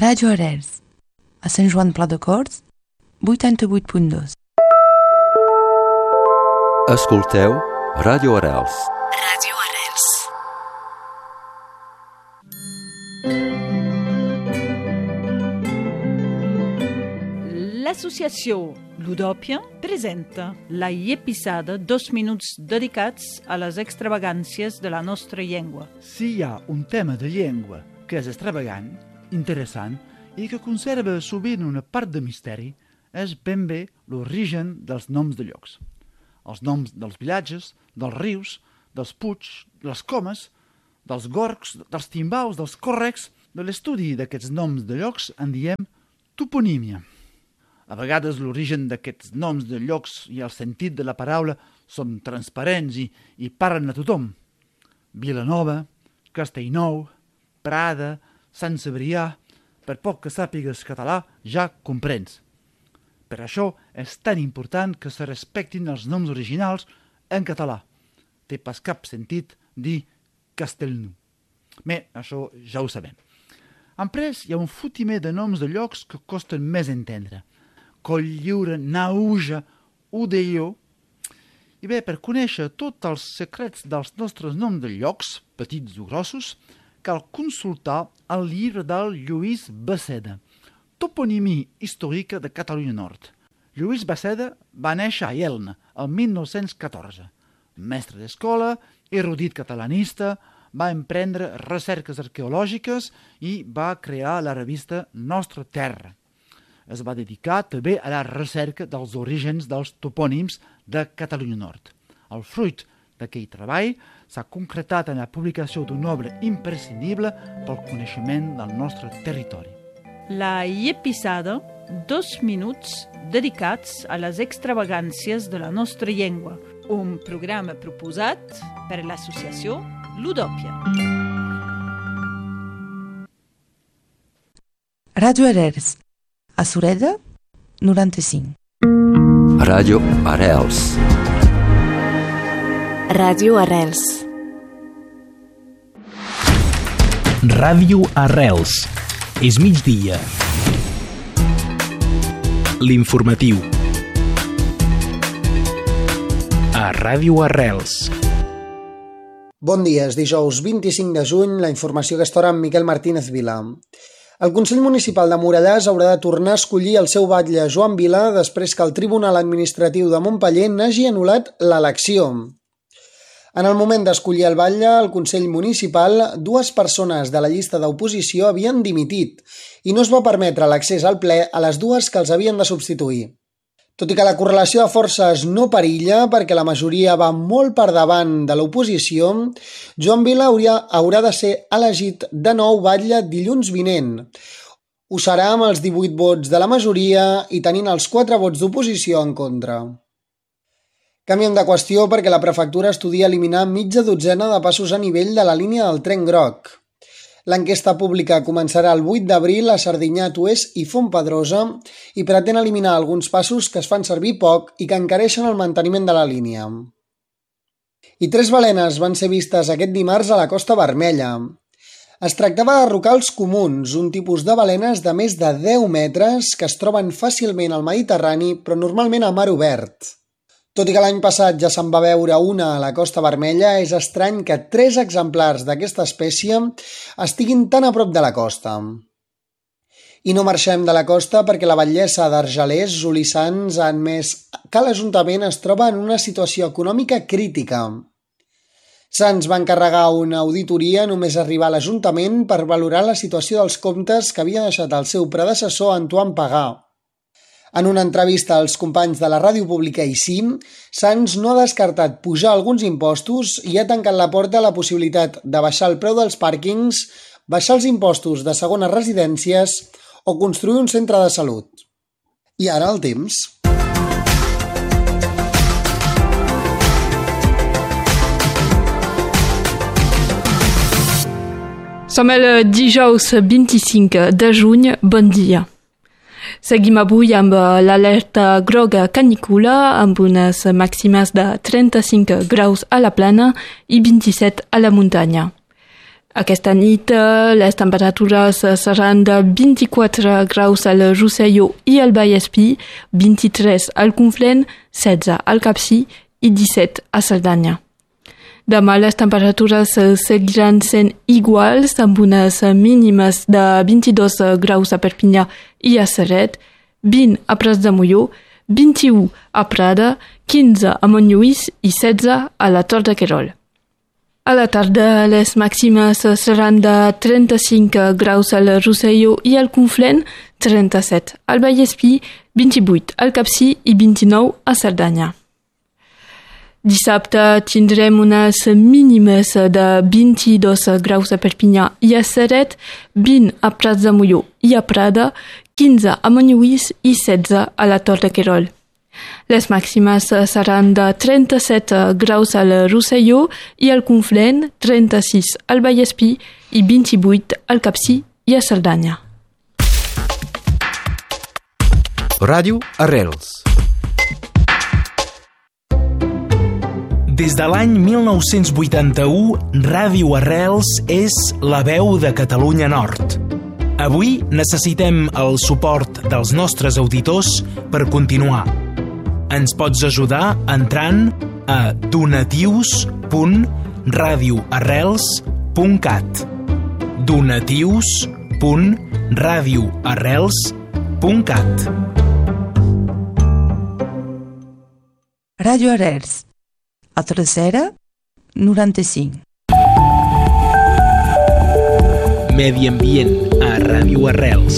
Ràdio Arels, a Sant Joan Pla de Corts, 88.2. Escolteu Ràdio Arels. Ràdio Arels. L'associació Ludòpia presenta la episode 2 minuts dedicats a les extravagàncies de la nostra llengua. Si hi ha un tema de llengua que és extravagant, interessant i que conserva sovint una part de misteri, és ben bé l'origen dels noms de llocs. Els noms dels vilatges, dels rius, dels puigs, de les comes, dels gorgs, dels timbaus, dels còrrecs. De l'estudi d'aquests noms de llocs en diem toponímia. A vegades l'origen d'aquests noms de llocs i el sentit de la paraula són transparents i parlen a tothom. Vilanova, Castellnou, Prada, Sant Cebrià, per poc que sàpigues català, ja comprens. Per això és tan important que se respectin els noms originals en català. Té pas cap sentit dir Castellnou. Bé, això ja ho sabem. Emprès, hi ha un fotimer de noms de llocs que costen més entendre. Cotlliure, Nauja, Udelló. I bé, per conèixer tots els secrets dels nostres noms de llocs, petits o grossos, cal consultar el llibre del Lluís Basseda, Toponimia històrica de Catalunya Nord. Lluís Basseda va néixer a Elna, el 1914. Mestre d'escola, erudit catalanista, va emprendre recerques arqueològiques i va crear la revista Nostra Terra. Es va dedicar també a la recerca dels orígens dels topònims de Catalunya Nord. El fruit d'aquell treball s'ha concretat en la publicació d'un obra imprescindible pel coneixement del nostre territori. La episode 2 minuts dedicats a les extravagàncies de la nostra llengua, un programa proposat per l'associació Ludòpia. Ràdio Arels, a Sureda, 95. Ràdio Arels. Ràdio Arels. Ràdio Arels. És migdia. L'informatiu. A Ràdio Arels. Bon dia, és dijous 25 de juny, la informació que estora amb Miquel Martínez Vila. El Consell Municipal de Morellàs haurà de tornar a escollir el seu batlle Joan Vila després que el Tribunal Administratiu de Montpeller n'hagi anul·lat l'elecció. En el moment d'escollir el batlle, al Consell Municipal, 2 persones de la llista d'oposició havien dimitit i no es va permetre l'accés al ple a les 2 que els havien de substituir. Tot i que la correlació de forces no perilla perquè la majoria va molt per davant de l'oposició, Joan Vila haurà de ser elegit de nou batlle dilluns vinent. Ho serà amb els 18 vots de la majoria i tenint els 4 vots d'oposició en contra. Canviem de qüestió perquè la prefectura estudia eliminar mitja dotzena de passos a nivell de la línia del tren groc. L'enquesta pública començarà el 8 d'abril a Sardinyà, Tuès i Fontpedrosa i pretén eliminar alguns passos que es fan servir poc i que encareixen el manteniment de la línia. I 3 balenes van ser vistes aquest dimarts a la Costa Vermella. Es tractava de rocals comuns, un tipus de balenes de més de 10 metres que es troben fàcilment al Mediterrani però normalment a mar obert. Tot i que l'any passat ja se'n va veure una a la Costa Vermella, és estrany que 3 exemplars d'aquesta espècie estiguin tan a prop de la costa. I no marxem de la costa perquè la batllessa d'Argelers, Juli Sans, ha admès que l'Ajuntament es troba en una situació econòmica crítica. Sans va encarregar una auditoria només arribar a l'Ajuntament per valorar la situació dels comptes que havia deixat el seu predecessor Antoine Pagà. En una entrevista als companys de la ràdio pública ICIM, Sans no ha descartat pujar alguns impostos i ha tancat la porta a la possibilitat de baixar el preu dels pàrquings, baixar els impostos de segones residències o construir un centre de salut. I ara el temps. Som el dijous 25 de juny, bon dia. Seguim avui amb l'alerta groga canícula, amb unes màximes de 35 graus a la plana i 27 a la muntanya. Aquesta nit les temperatures seran de 24 graus al Rosselló i al Vallespí, 23 al Conflent, 16 al Capcir i 17 a Cerdanya. Demà les temperatures seguiran sent iguals amb unes mínimes de 22 graus a Perpinyà i a Ceret, 20 a Prats de Molló, 21 a Prada, 15 a Montlluís i 16 a la Tor de Querol. A la tarda, les màximes seran de 35 graus al Rosselló i al Conflent, 37 al Vallespí, 28 al Capcir i 29 a Cerdanya. Dissabte tindrem unes mínimes de 22 graus a Perpinyà i a Ceret, 20 a Prats de Molló i a Prada, 15 a Montlluís i 16 a la Tor de Querol. Les màximes seran de 37 graus al Rosselló i al Conflent, 36 al Vallespí i 28 al Capcir i a Cerdanya. Ràdio Arrels. Des de l'any 1981, Ràdio Arrels és la veu de Catalunya Nord. Avui necessitem el suport dels nostres auditors per continuar. Ens pots ajudar entrant a donatius.radioarrels.cat donatius.radioarrels.cat Ràdio Arrels, a Tercera, 95. Medi ambient a Ràdio Arrels.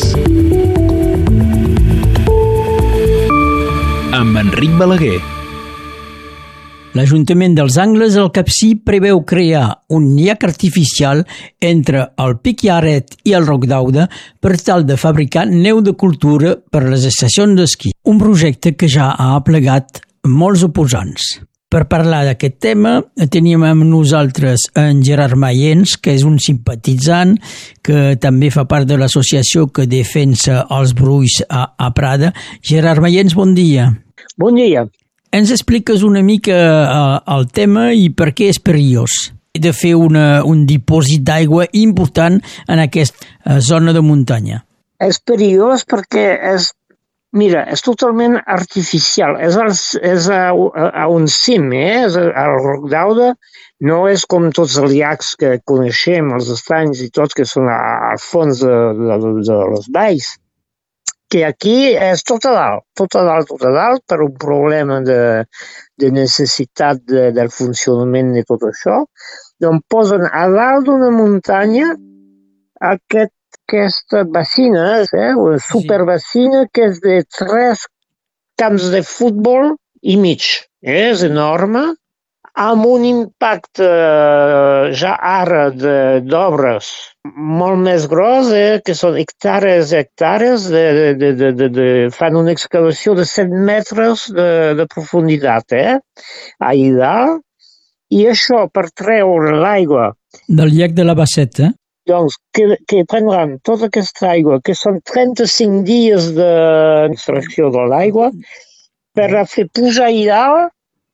Amb Enric Balaguer. L'Ajuntament dels Angles al Capcir preveu crear un llac artificial entre el Pic Llaret i el Roc d'Auda per tal de fabricar neu de cultura per a les estacions d'esquí. Un projecte que ja ha aplegat molts oposants. Per parlar d'aquest tema teníem amb nosaltres en Gerard Mayens, que és un simpatitzant, que també fa part de l'associació que defensa els brulls a Prada. Gerard Mayens, bon dia. Bon dia. Ens expliques una mica el tema i per què és perillós de fer un dipòsit d'aigua important en aquesta zona de muntanya? És perillós perquè és totalment artificial. És a un cim, és al Roc d'Auda. No és com tots els llacs que coneixem, els estanys i tots, que són al fons de les valls. Que aquí és tot a dalt, per un problema de necessitat del funcionament de tot això. Doncs posen a dalt d'una muntanya aquesta bacina, una superbacina que és de 3 camps de futbol i mig. És enorme, amb un impacte ja ara d'obres molt més gros, que són hectàrees i hectàrees, fan una excavació de 7 metres de profunditat, allà dalt, i això per treure l'aigua del llac de la Basseta. Doncs que prendran tota aquesta aigua, que són 35 dies d'extracció de l'aigua, per a fer pujar allà dalt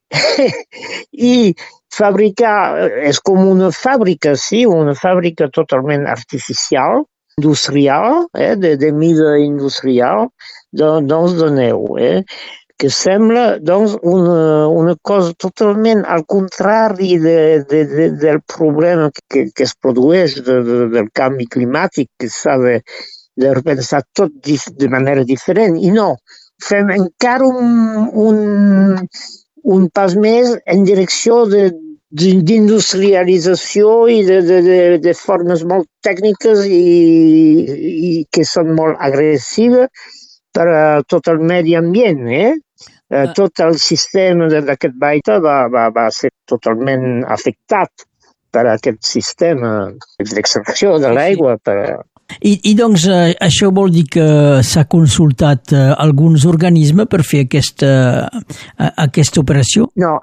i fabricar, és com una fàbrica, sí, una fàbrica totalment artificial, industrial, de mida industrial, doncs de neu, que sembla doncs una cosa totalment al contrari del problema que es produeix del canvi climàtic, que s'ha de repensar tot de manera diferent. I no, fem encara un pas més en direcció d'industrialització i de formes molt tècniques i que són molt agressives per a tot el medi ambient. Tot el sistema d'aquest baita va ser totalment afectat per aquest sistema d'extracció de l'aigua. I doncs això vol dir que s'ha consultat alguns organismes per fer aquesta operació? No,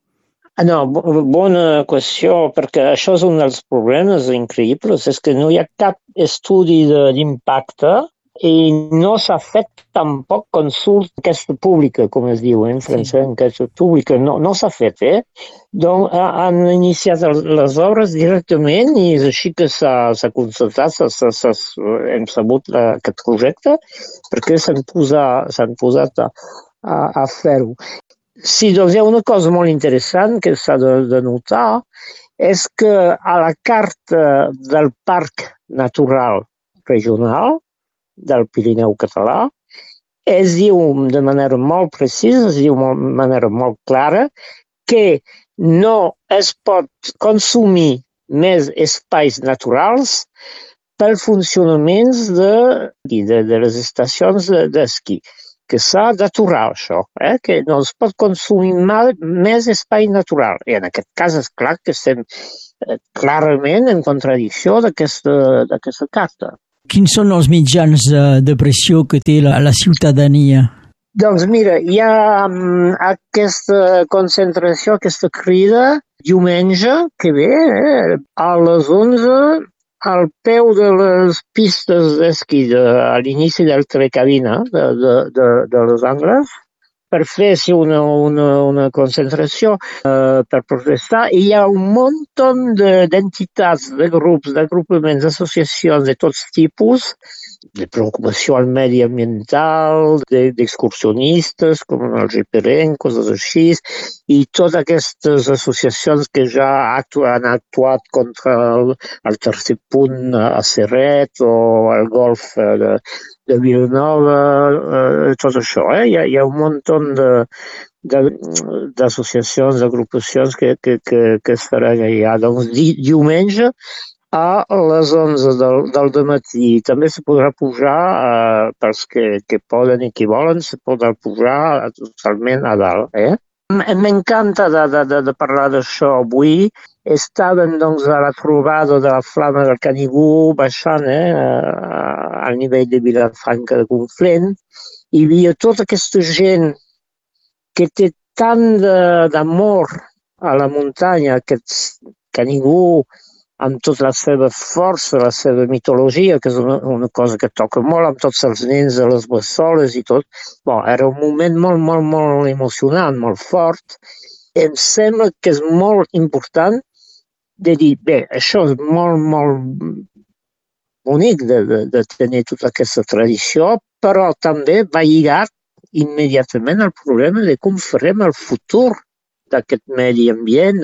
bona qüestió, perquè això és un dels problemes increïbles, és que no hi ha cap estudi d'impacte i no s'ha fet tampoc consulta aquesta pública, com es diu en francès, aquesta pública, no s'ha fet, Donc han iniciat les obres directament i és així que s'ha constatat, hem sabut aquest projecte, perquè s'han posat a fer-ho. Sí, doncs hi ha una cosa molt interessant que s'ha de notar, és que a la carta del Parc Natural Regional del Pirineu català es diu de manera molt precisa, es diu de manera molt clara, que no es pot consumir més espais naturals pel funcionament de les estacions d'esquí, que s'ha d'aturar això, que no es pot consumir més espai natural. I en aquest cas és clar que estem clarament en contradicció d'aquesta carta. Quins són els mitjans de pressió que té la ciutadania? Doncs mira, hi ha aquesta concentració, aquesta crida, diumenge que ve, a les 11, al peu de les pistes d'esquí, a l'inici del telecabina de Los Angles, per fer una concentració per protestar. I hi ha un munt d'entitats, de grups, d'agrupaments, d'associacions de tots tipus, de preocupació al medi ambiental, d'excursionistes, com els riperencos, els així, i totes aquestes associacions que ja han actuat contra el tercer punt a Serret o al golf de Vilanova, tot això. Hi ha un munt d'associacions, d'agrupacions que es faran allà. Doncs diumenge a les 11 del dematí. També se podrà pujar, pels que poden i que volen, se podrà pujar totalment a dalt. M'encanta de parlar d'això avui. Estàvem doncs, a la trobada de la Flama del Canigó, baixant al nivell de Vilafranca de Conflent. Hi havia tota aquesta gent que té tant d'amor a la muntanya, aquest Canigó, amb tota la seva força, la seva mitologia, que és una cosa que toca molt amb tots els nens de les bessoles i tot. Era un moment molt, molt, molt emocionant, molt fort. Em sembla que és molt important de dir, bé, això és molt, molt bonic de tenir tota aquesta tradició, però també va lligat immediatament al problema de com farem el futur d'aquest medi ambient,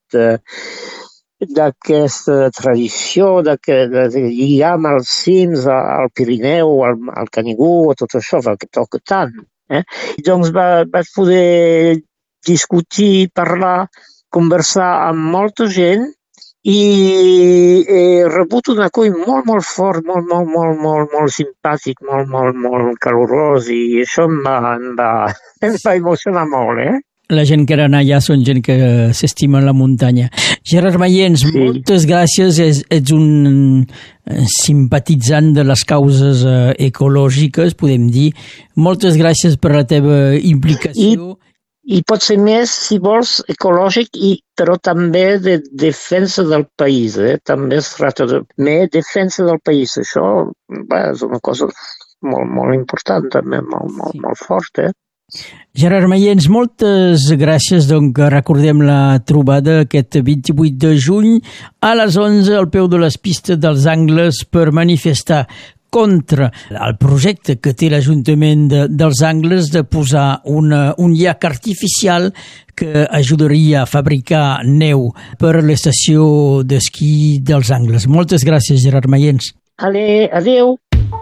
d'aquesta tradició, de lligar amb els cims, al Pirineu, al Canigó, a tot això, que toca tant. I doncs vaig poder discutir, parlar, conversar amb molta gent i he rebut un acoll molt, molt fort, molt simpàtic, molt calorós i això em va emocionar molt, La gent que eren allà són gent que s'estima la muntanya. Gerard Mayens, sí. Moltes gràcies. Ets un simpatitzant de les causes ecològiques, podem dir. Moltes gràcies per la teva implicació. I pot ser més, si vols, ecològic, però també de defensa del país. També es tracta de defensa del país. Això és una cosa molt, molt important, també, molt forta. Gerard Mayens, moltes gràcies. Donc, recordem la trobada aquest 28 de juny a les 11 al peu de les pistes dels Angles per manifestar contra el projecte que té l'Ajuntament dels Angles de posar un llac artificial que ajudaria a fabricar neu per l'estació d'esquí dels Angles. Moltes gràcies, Gerard Mayens. Adéu.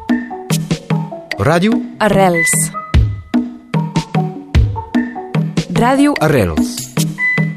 Ràdio Arrels. Ràdio Arrels.